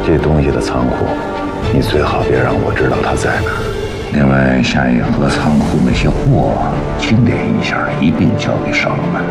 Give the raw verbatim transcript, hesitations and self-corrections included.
这东西的仓库，你最好别让我知道它在哪儿。 另外，下一盒仓库那些货清点一下，一并交给邵老板。